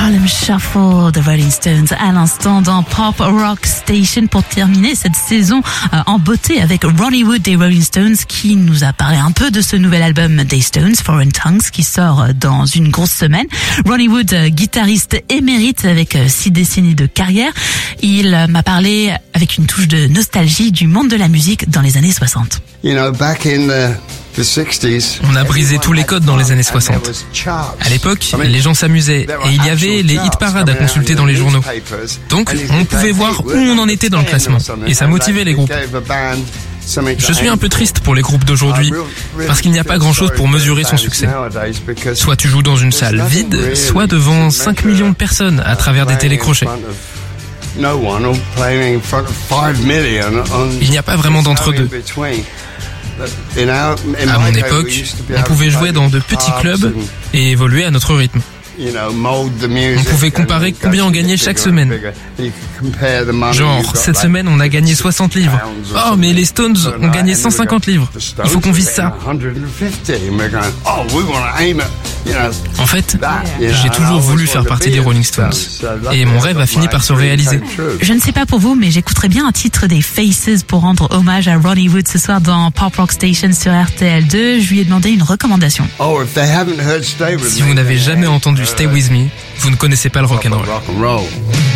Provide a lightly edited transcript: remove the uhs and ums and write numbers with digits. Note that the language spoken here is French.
Harlem Shuffle de Rolling Stones à l'instant dans Pop Rock Station pour terminer cette saison en beauté avec Ronnie Wood des Rolling Stones qui nous a parlé un peu de ce nouvel album des Stones, Foreign Tongues, qui sort dans une grosse semaine. Ronnie Wood, guitariste émérite avec 6 décennies de carrière, il m'a parlé avec une touche de nostalgie du monde de la musique dans les années 60. On a brisé tous les codes dans les années 60. À l'époque, les gens s'amusaient et il y avait les hit parades à consulter dans les journaux. Donc, on pouvait voir où on en était dans le classement et ça motivait les groupes. Je suis un peu triste pour les groupes d'aujourd'hui parce qu'il n'y a pas grand-chose pour mesurer son succès. Soit tu joues dans une salle vide, soit devant 5 millions de personnes à travers des télécrochets. Il n'y a pas vraiment d'entre-deux. À mon époque, on pouvait jouer dans de petits clubs et évoluer à notre rythme. On pouvait comparer combien on gagnait chaque semaine. Genre, cette semaine, on a gagné 60 livres. Oh, mais les Stones ont gagné 150 livres. Il faut qu'on vise ça. En fait, j'ai toujours voulu faire partie des Rolling Stones. Et mon rêve a fini par se réaliser. Je ne sais pas pour vous, mais j'écouterais bien un titre des Faces pour rendre hommage à Ronnie Wood ce soir dans Pop Rock Station sur RTL2. Je lui ai demandé une recommandation. Si vous n'avez jamais entendu Stay With Me, vous ne connaissez pas le rock'n'roll.